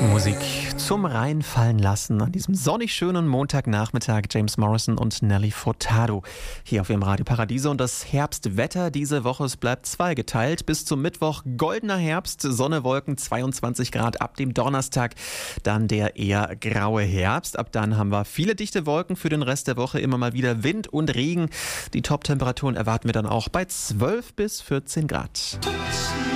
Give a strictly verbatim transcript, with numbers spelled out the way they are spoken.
Musik zum Reinfallen lassen an diesem sonnig schönen Montagnachmittag. James Morrison und Nelly Furtado hier auf ihrem Radio Paradiso. Und das Herbstwetter diese Woche, es bleibt zweigeteilt. Bis zum Mittwoch goldener Herbst, Sonne, Wolken, zweiundzwanzig Grad. Ab dem Donnerstag dann der eher graue Herbst. Ab dann haben wir viele dichte Wolken für den Rest der Woche. Immer mal wieder Wind und Regen. Die Top-Temperaturen erwarten wir dann auch bei zwölf bis vierzehn Grad.